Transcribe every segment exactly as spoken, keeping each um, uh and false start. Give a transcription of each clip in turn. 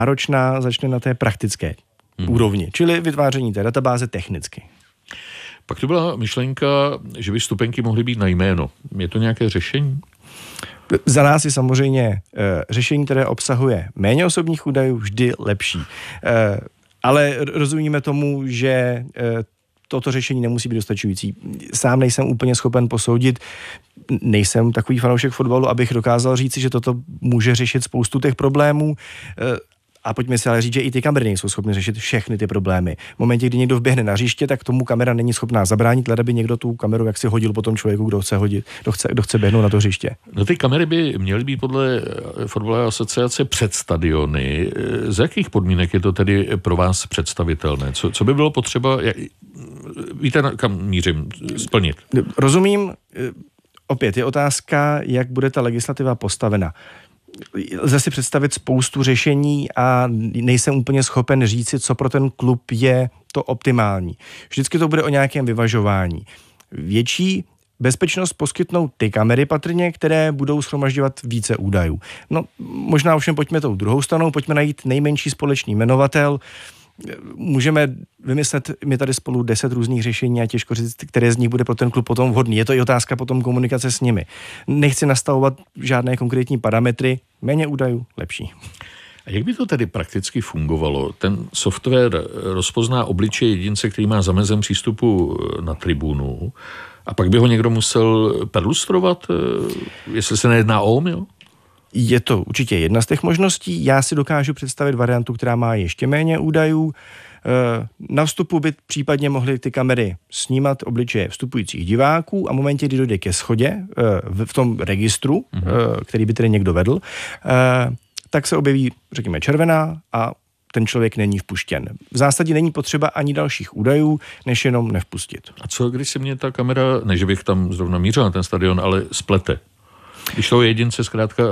náročná začne na té praktické hmm. úrovni, čili vytváření té databáze technicky. Pak to byla myšlenka, že by vstupenky mohly být na jméno. Je to nějaké řešení? Za nás je samozřejmě e, řešení, které obsahuje méně osobních údajů, vždy lepší. E, ale rozumíme tomu, že e, toto řešení nemusí být dostačující. Sám nejsem úplně schopen posoudit, nejsem takový fanoušek fotbalu, abych dokázal říci, že toto může řešit spoustu těch problémů. E, A pojďme si ale říct, že i ty kamery nejsou schopny řešit všechny ty problémy. V momentě, kdy někdo vběhne na hřiště, tak tomu kamera není schopná zabránit, leda by někdo tu kameru jaksi hodil po tom člověku, kdo chce hodit, kdo chce, kdo chce běhnout na to hřiště. No ty kamery by měly být podle fotbalové asociace před stadiony. Z jakých podmínek je to tedy pro vás představitelné? Co, co by bylo potřeba, jak, víte, kam mířím, splnit? Rozumím. Opět je otázka, jak bude ta legislativa postavena. Lze si představit spoustu řešení a nejsem úplně schopen říci, co pro ten klub je to optimální. Vždycky to bude o nějakém vyvažování. Větší bezpečnost poskytnou ty kamery patrně, které budou shromažďovat více údajů. No, možná ovšem pojďme tou druhou stranou, pojďme najít nejmenší společný jmenovatel. Můžeme vymyslet my tady spolu deset různých řešení a těžko říct, které z nich bude pro ten klub potom vhodný. Je to i otázka potom komunikace s nimi. Nechci nastavovat žádné konkrétní parametry, méně údajů, lepší. A jak by to tedy prakticky fungovalo? Ten software rozpozná obličej jedince, který má zamezen přístupu na tribunu, a pak by ho někdo musel perlustrovat, jestli se nejedná o omyl? Je to určitě jedna z těch možností. Já si dokážu představit variantu, která má ještě méně údajů. Na vstupu by případně mohly ty kamery snímat obličeje vstupujících diváků a v momentě, kdy dojde ke shodě v tom registru, mm-hmm. který by tedy někdo vedl, tak se objeví, řekněme, červená a ten člověk není vpuštěn. V zásadě není potřeba ani dalších údajů, než jenom nevpustit. A co, když se mě ta kamera, ne že bych tam zrovna mířil na ten stadion, ale splete? Když to jedince zkrátka,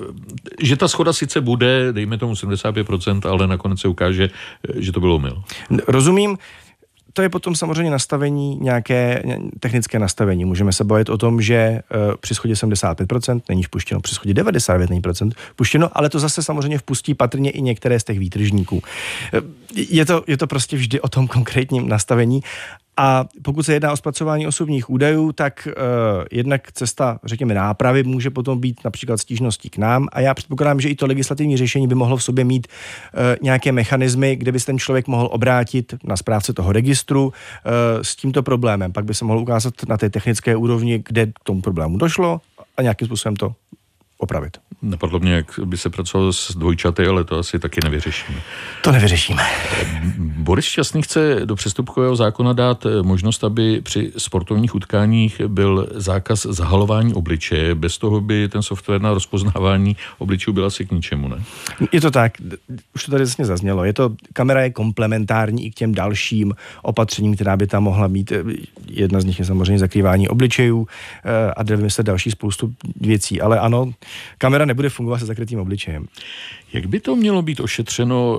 že ta shoda sice bude, dejme tomu sedmdesát pět procent, ale nakonec se ukáže, že to bylo omyl. Rozumím. To je potom samozřejmě nastavení, nějaké technické nastavení. Můžeme se bavit o tom, že uh, při shodě sedmdesát pět procent není vpuštěno, při shodě devadesát devět procent vpuštěno, ale to zase samozřejmě vpustí patrně i některé z těch výtržníků. Uh, je to, je to prostě vždy o tom konkrétním nastavení. A pokud se jedná o zpracování osobních údajů, tak uh, jednak cesta, řekněme, nápravy může potom být například stížností k nám a já předpokládám, že i to legislativní řešení by mohlo v sobě mít uh, nějaké mechanismy, kde by se ten člověk mohl obrátit na správce toho registru uh, s tímto problémem. Pak by se mohl ukázat na té technické úrovni, kde k tomu problému došlo a nějakým způsobem to opravit. Napadlo mě, jak by se pracovalo s dvojčaty, ale to asi taky nevyřešíme. To nevyřešíme. Boris Šťastný chce do přestupkového zákona dát možnost, aby při sportovních utkáních byl zákaz zahalování obličeje. Bez toho by ten software na rozpoznávání obličejů byl asi k ničemu, ne? Je to tak, už to tady vlastně zaznělo. Je to, kamera je komplementární i k těm dalším opatřením, která by tam mohla mít. Jedna z nich je samozřejmě zakrývání obličejů a jde vymyslet další spoustu věcí, ale ano, kamera nebude fungovat se zakrytým obličejem. Jak by to mělo být ošetřeno,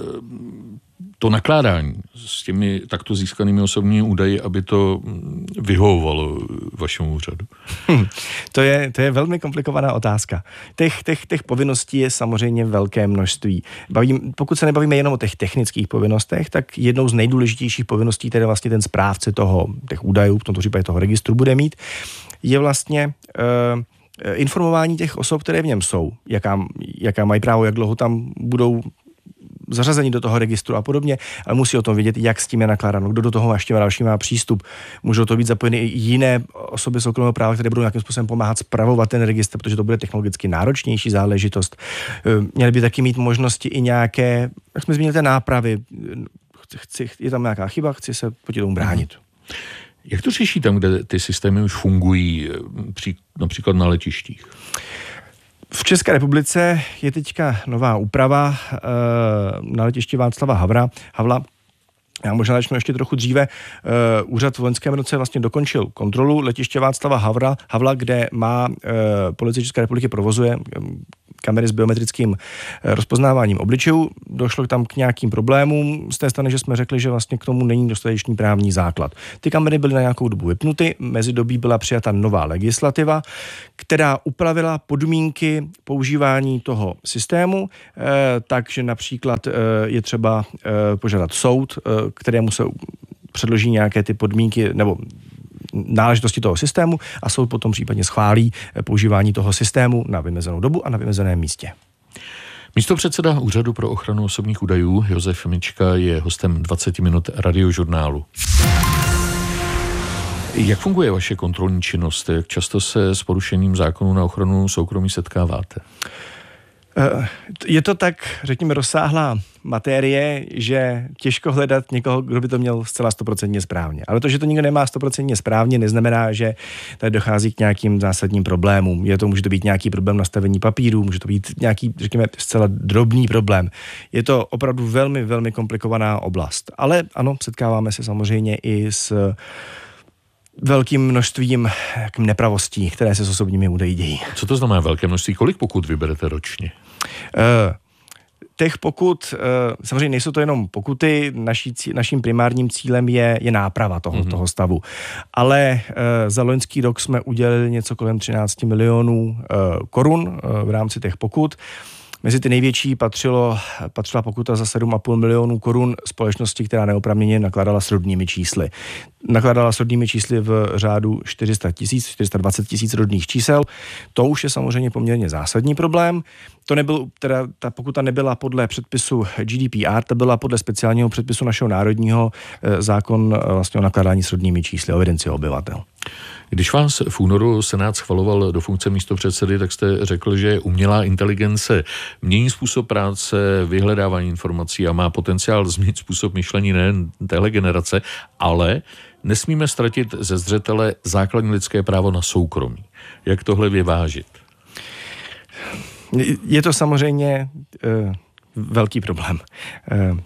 to nakládání s těmi takto získanými osobními údaji, aby to vyhovovalo vašemu úřadu? Hm, to, je, to je velmi komplikovaná otázka. Těch, těch, těch povinností je samozřejmě velké množství. Bavím, pokud se nebavíme jenom o těch technických povinnostech, tak jednou z nejdůležitějších povinností, které vlastně ten správce toho, těch údajů, v tomto případě toho registru, bude mít, je vlastně Uh, informování těch osob, které v něm jsou, jaká, jaká mají právo, jak dlouho tam budou zařazení do toho registru a podobně, ale musí o tom vědět, jak s tím je nakládáno, kdo do toho ještě další má přístup. Můžou to být zapojeny i jiné osoby soukromého práva, které budou nějakým způsobem pomáhat spravovat ten registr, protože to bude technologicky náročnější záležitost. Měly by taky mít možnosti i nějaké, jak jsme zmínili, té nápravy. Chci, je tam nějaká chyba, chci se proti tomu bránit. Jak to řeší tam, kde ty systémy už fungují, například na letištích? V České republice je teďka nová úprava na letišti Václava Havla. Havla. Já možná začnu ještě trochu dříve. Úřad v loňském roce vlastně dokončil kontrolu letiště Václava Havla, Havla kde má Policie České republiky provozuje kamery s biometrickým rozpoznáváním obličejů. došlo tam k nějakým problémům z té strany, že jsme řekli, že vlastně k tomu není dostatečný právní základ. Ty kamery byly na nějakou dobu vypnuty, mezidobí byla přijata nová legislativa, která upravila podmínky používání toho systému, eh, takže například eh, je třeba eh, požádat soud, eh, kterému se předloží nějaké ty podmínky nebo náležitosti toho systému a soud potom případně schválí používání toho systému na vymezenou dobu a na vymezeném místě. Místopředseda Úřadu pro ochranu osobních údajů Josef Mička je hostem dvacet minut Radiožurnálu. Jak funguje vaše kontrolní činnost? Jak často se s porušením zákonu na ochranu soukromí setkáváte? Je to tak, řekněme, rozsáhlá materie, že těžko hledat někoho, kdo by to měl zcela stoprocentně správně. Ale to, že to nikdo nemá stoprocentně správně, neznamená, že tady dochází k nějakým zásadním problémům. Je to, může to být nějaký problém nastavení papíru, může to být nějaký, řekněme, zcela drobný problém. Je to opravdu velmi, velmi komplikovaná oblast. Ale ano, setkáváme se samozřejmě i s velkým množstvím nepravostí, které se s osobními údaji dějí. Co to znamená velké množství? Kolik pokut vyberete ročně? Uh, těch pokut, uh, samozřejmě nejsou to jenom pokuty, naší, naším primárním cílem je, je náprava toho, mm-hmm. toho stavu. Ale uh, za loňský rok jsme udělali něco kolem třináct milionů uh, korun uh, v rámci těch pokut. Mezi ty největší patřilo, patřila pokuta za sedm a půl milionů korun společnosti, která neoprávněně nakládala s rodnými čísly. Nakládala s rodnými čísly v řádu čtyři sta tisíc, čtyři sta dvacet tisíc rodných čísel. To už je samozřejmě poměrně zásadní problém. To nebyl, teda ta pokuta nebyla podle předpisu G D P R, ta byla podle speciálního předpisu našeho národního zákon vlastně o nakládání s rodnými čísly, o evidenci obyvatel. Když vás v únoru Senát schvaloval do funkce místopředsedy, tak jste řekl, že umělá inteligence mění způsob práce, vyhledávání informací a má potenciál změnit způsob myšlení nejen téhle generace, ale nesmíme ztratit ze zřetele základní lidské právo na soukromí. Jak tohle vyvážit? Je to samozřejmě uh, velký problém. Uh,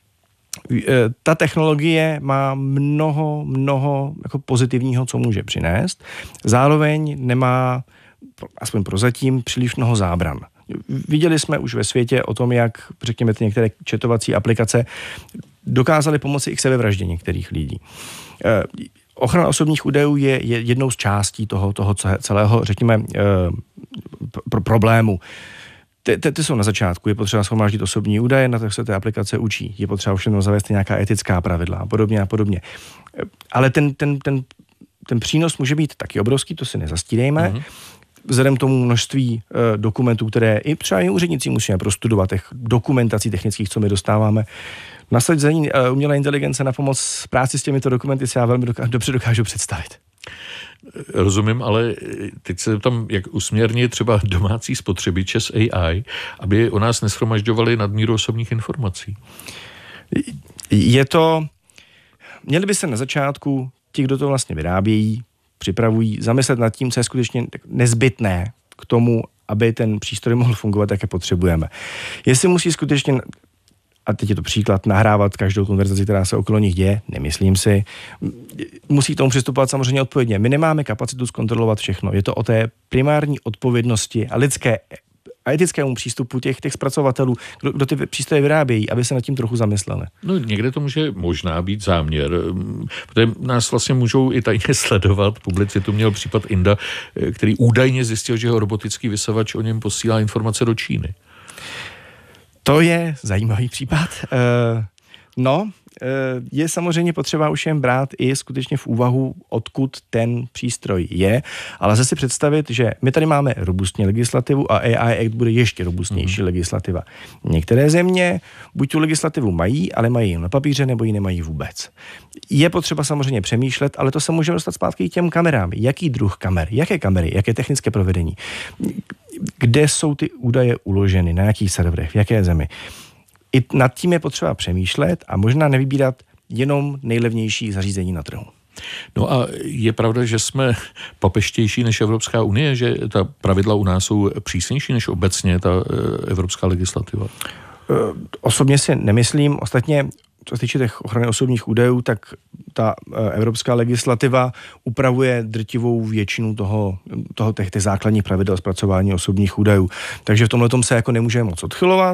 Ta technologie má mnoho, mnoho jako pozitivního, co může přinést. Zároveň nemá, aspoň prozatím, příliš mnoho zábran. Viděli jsme už ve světě o tom, jak, řekněme, ty některé četovací aplikace dokázaly pomoci i k sebevraždě některých lidí. Ochrana osobních údajů je jednou z částí toho, toho celého, řekněme, pro problému. Ty, ty, ty jsou na začátku, je potřeba shromáždit osobní údaje, na to se ty aplikace učí. Je potřeba ovšem zavést nějaká etická pravidla a podobně a podobně. Ale ten, ten, ten, ten přínos může být taky obrovský, to si nezastírejme. Mm-hmm. Vzhledem k tomu množství uh, dokumentů, které i třeba i úředníci musíme prostudovat, těch dokumentací technických, co my dostáváme. Nasazení uh, umělé inteligence na pomoc práci s těmito dokumenty si já velmi doká- dobře dokážu představit. Rozumím, ale teď se tam, jak usměrnit třeba domácí spotřebiče s A I, aby o nás neshromažďovali nadmíru osobních informací. Je to, měli by se na začátku ti, kdo to vlastně vyrábějí, připravují, zamyslet nad tím, co je skutečně nezbytné k tomu, aby ten přístroj mohl fungovat, jak je potřebujeme. Jestli musí skutečně, a teď je to příklad, nahrávat každou konverzaci, která se okolo nich děje, nemyslím si. Musí k tomu přistupovat samozřejmě odpovědně. My nemáme kapacitu zkontrolovat všechno. Je to o té primární odpovědnosti a lidské a etickému přístupu těch, těch zpracovatelů, kdo, kdo ty přístroje vyrábějí, aby se nad tím trochu zamysleli. No někde to může možná být záměr, protože nás vlastně můžou i tajně sledovat. Publicitu měl případ Inda, který údajně zjistil, že jeho robotický vysavač o něm posílá informace do Číny. To je zajímavý případ. Uh, no, uh, je samozřejmě potřeba už jen brát i skutečně v úvahu, odkud ten přístroj je, ale lze si představit, že my tady máme robustní legislativu a A I Act bude ještě robustnější mm. legislativa. Některé země buď tu legislativu mají, ale mají ji na papíře, nebo ji nemají vůbec. Je potřeba samozřejmě přemýšlet, ale to se může dostat zpátky i těm kamerám. Jaký druh kamer, jaké kamery, jaké technické provedení, kde jsou ty údaje uloženy, na jakých serverech, v jaké zemi. I nad tím je potřeba přemýšlet a možná nevybírat jenom nejlevnější zařízení na trhu. No a je pravda, že jsme papeštější než Evropská unie, že ta pravidla u nás jsou přísnější než obecně ta evropská legislativa? Osobně si nemyslím. Ostatně, co se týče těch ochrany osobních údajů, tak ta evropská legislativa upravuje drtivou většinu toho, toho těch, těch základních pravidel zpracování osobních údajů. Takže v tomhletom se jako nemůžeme moc odchylovat.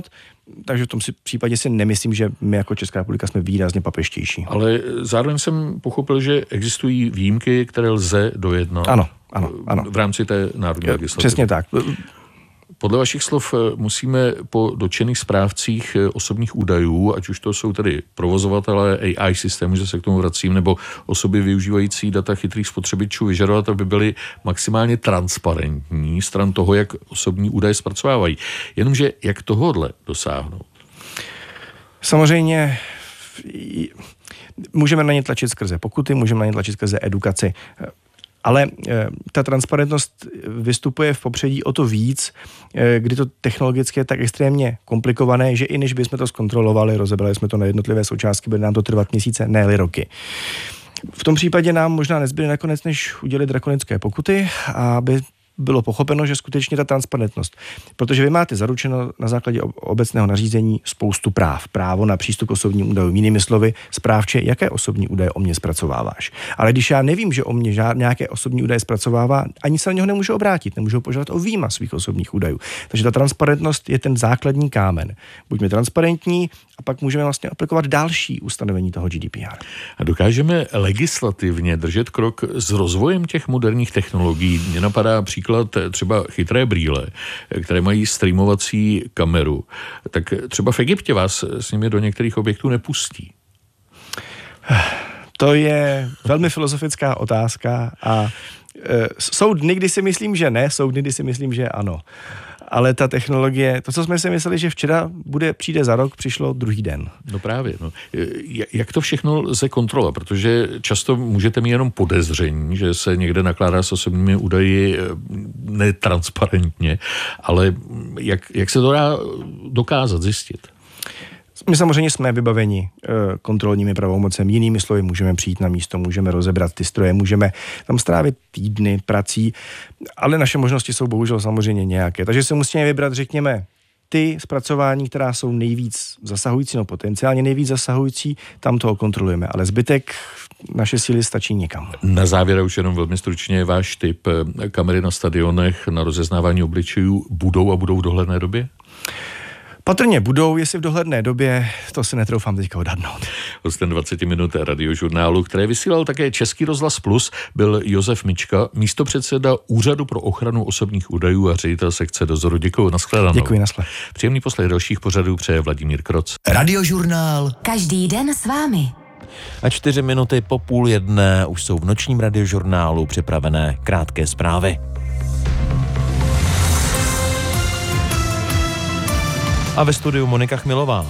takže v tom si, případě si nemyslím, že my jako Česká republika jsme výrazně papeštější. Ale zároveň jsem pochopil, že existují výjimky, které lze dojednat. Ano, ano, ano. V rámci té národní legislativy. Přesně tak. Podle vašich slov musíme po dotčených správcích osobních údajů, ať už to jsou tedy provozovatelé A I systému, že se k tomu vracím, nebo osoby využívající data chytrých spotřebičů, vyžadovat, aby byly maximálně transparentní stran toho, jak osobní údaje zpracovávají. Jenomže jak tohodle dosáhnout? Samozřejmě můžeme na ně tlačit skrze pokuty, můžeme na ně tlačit skrze edukaci. Ale e, ta transparentnost vystupuje v popředí o to víc, e, kdy to technologicky je tak extrémně komplikované, že i než bychom to zkontrolovali, rozebrali jsme to na jednotlivé součástky, bude nám to trvat měsíce, ne-li roky. V tom případě nám možná nezbyde nakonec, než udělit drakonické pokuty, aby bylo pochopeno, že skutečně ta transparentnost, protože vy máte zaručeno na základě obecného nařízení spoustu práv. Právo na přístup k osobním údajům. Jinými slovy, správče, jaké osobní údaje o mě zpracováváš. Ale když já nevím, že o mě žád, nějaké osobní údaje zpracovává, ani se na něho nemůžu obrátit, nemůžu požádat o výmaz svých osobních údajů. Takže ta transparentnost je ten základní kámen. Buďme transparentní a pak můžeme vlastně aplikovat další ustanovení toho G D P R. A dokážeme legislativně držet krok s rozvojem těch moderních technologií. Mně napadá příklad třeba chytré brýle, které mají streamovací kameru. Tak třeba v Egyptě vás s nimi do některých objektů nepustí. To je velmi filozofická otázka a e, jsou dny, kdy si myslím, že ne, jsou dny, kdy si myslím, že ano. Ale ta technologie, to, co jsme si mysleli, že včera bude, přijde za rok, přišlo druhý den. No právě. No. Jak to všechno lze kontrolovat? Protože často můžete mít jenom podezření, že se někde nakládá s osobními údaji netransparentně, ale jak, jak se to dá dokázat, zjistit? My samozřejmě jsme vybaveni e, kontrolními pravomocemi, jinými slovy můžeme přijít na místo, můžeme rozebrat ty stroje, můžeme tam strávit týdny prací, ale naše možnosti jsou bohužel samozřejmě nějaké. Takže si musíme vybrat, řekněme, ty zpracování, která jsou nejvíc zasahující, no potenciálně nejvíc zasahující, tam toho kontrolujeme, ale zbytek naše síly stačí někam. Na závěr už jenom velmi stručně váš tip, kamery na stadionech na rozeznávání obličejů budou a budou v dohledné době? Patrně budou, jestli v dohledné době, to si netroufám teďka odhadnout. Hostem dvacet minut radiožurnálu, které vysílal také Český rozhlas Plus, byl Josef Mička, místopředseda Úřadu pro ochranu osobních údajů a ředitel sekce dozoru. Děkuji, nashledanou. Děkuji, nashledanou. Příjemný poslech dalších pořadů přeje Vladimír Kroc. Radiožurnál. Každý den s vámi. A čtyři minuty po půl jedné už jsou v nočním radiožurnálu připravené krátké zprávy. A ve studiu Monika Chmilová.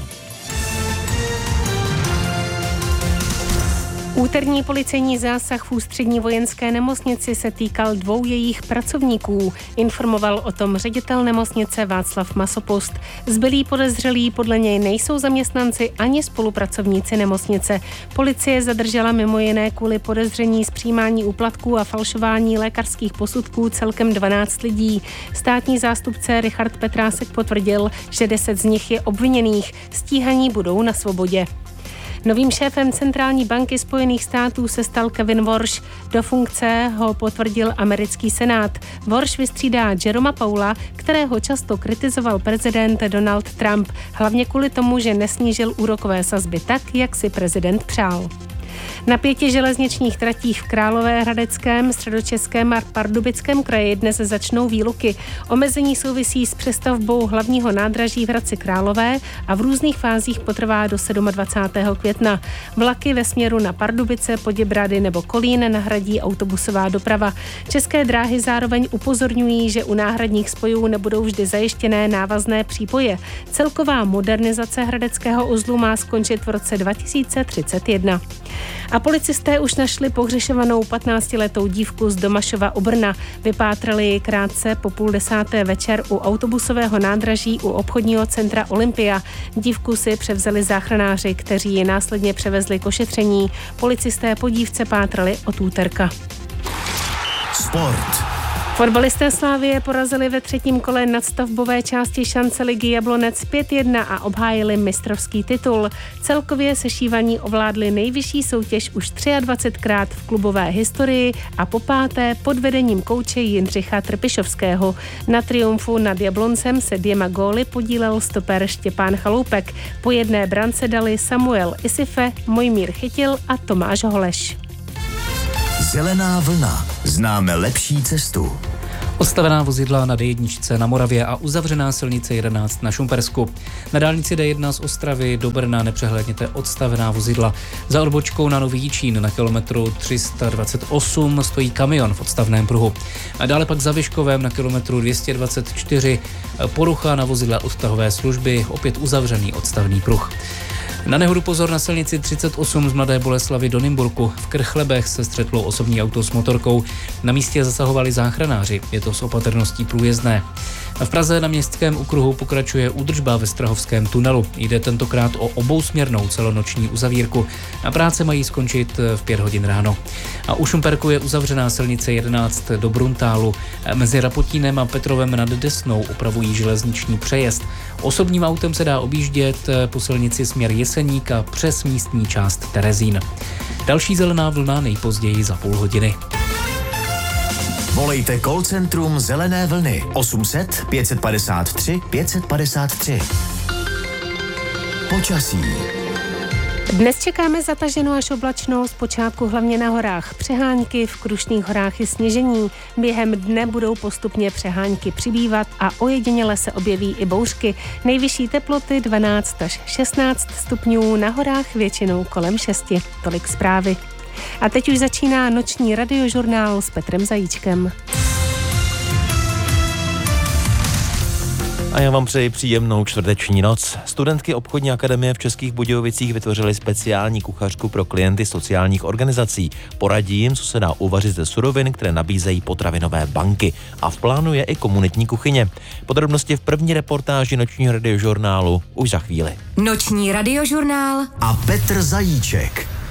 Úterní policejní zásah v ústřední vojenské nemocnici se týkal dvou jejich pracovníků. Informoval o tom ředitel nemocnice Václav Masopust. Zbylí podezřelí podle něj nejsou zaměstnanci ani spolupracovníci nemocnice. Policie zadržela mimo jiné kvůli podezření z přijímání úplatků a falšování lékařských posudků celkem dvanáct lidí. Státní zástupce Richard Petrásek potvrdil, že deset z nich je obviněných. Stíhaní budou na svobodě. Novým šéfem Centrální banky Spojených států se stal Kevin Warsh. Do funkce ho potvrdil americký senát. Warsh vystřídá Jeroma Powella, kterého často kritizoval prezident Donald Trump, hlavně kvůli tomu, že nesnížil úrokové sazby tak, jak si prezident přál. Na pěti železničních tratích v Královéhradeckém, Středočeském a Pardubickém kraji dnes začnou výluky. Omezení souvisí s přestavbou hlavního nádraží v Hradci Králové a v různých fázích potrvá do dvacátého sedmého května. Vlaky ve směru na Pardubice, Poděbrady nebo Kolín nahradí autobusová doprava. České dráhy zároveň upozorňují, že u náhradních spojů nebudou vždy zajištěné návazné přípoje. Celková modernizace hradeckého uzlu má skončit v roce dva tisíce třicet jedna. A policisté už našli pohřešovanou patnáctiletou dívku z Domašova u Brna. Vypátrali ji krátce po půl desáté večer u autobusového nádraží u obchodního centra Olympia. Dívku si převzali záchranáři, kteří ji následně převezli k ošetření. Policisté po dívce pátrali od úterka. Sport. Fotbalisté Slavie porazili ve třetím kole nadstavbové části šance ligy Jablonec pět jedna a obhájili mistrovský titul. Celkově sešívaní ovládli nejvyšší soutěž už dvacetkrát v klubové historii a po páté pod vedením kouče Jindřicha Trpišovského. Na triumfu nad Jabloncem se dvěma góly podílel stoper Štěpán Chaloupek. Po jedné brance dali Samuel Isife, Mojmír Chytil a Tomáš Holeš. Zelená vlna. Známe lepší cestu. Odstavená vozidla na dé jedna na Moravě a uzavřená silnice jedenáct na Šumpersku. Na dálnici dé jedna z Ostravy do Brna nepřehlédněte odstavená vozidla. Za odbočkou na Nový Jičín na kilometru tři sta dvacet osm stojí kamion v odstavném pruhu. A dále pak za Vyškovem na kilometru dvě stě dvacet čtyři porucha na vozidla odtahové služby, opět uzavřený odstavný pruh. Na nehodu pozor na silnici třicet osm z Mladé Boleslavi do Nymburku. V Krchlebech se střetlo osobní auto s motorkou. Na místě zasahovali záchranáři. Je to s opatrností průjezdné. V Praze na Městském okruhu pokračuje údržba ve Strahovském tunelu. Jde tentokrát o obousměrnou celonoční uzavírku. A práce mají skončit v pět hodin ráno. A u Šumperku je uzavřená silnice jedenáct do Bruntálu. Mezi Rapotínem a Petrovem nad Desnou opravují železniční přejezd. Osobním autem se dá objíždět po silnici směr Jeseník a přes místní část Terezín. Další zelená vlna nejpozději za půl hodiny. Volejte call centrum Zelené vlny osm set pět padesát tři pět padesát tři. Počasí. Dnes čekáme zataženou až oblačnou, zpočátku hlavně na horách přehánky, v Krušných horách i sněžení. Během dne budou postupně přehánky přibývat a ojediněle se objeví i bouřky. Nejvyšší teploty dvanáct až šestnáct stupňů, na horách většinou kolem šesti. Tolik zprávy. A teď už začíná noční radiožurnál s Petrem Zajíčkem. A já vám přeji příjemnou čtvrteční noc. Studentky obchodní akademie v Českých Budějovicích vytvořily speciální kuchařku pro klienty sociálních organizací. Poradí jim, co se dá uvařit ze surovin, které nabízejí potravinové banky. A v plánu je i komunitní kuchyně. Podrobnosti v první reportáži nočního radiožurnálu už za chvíli. Noční radiožurnál A Petr Zajíček.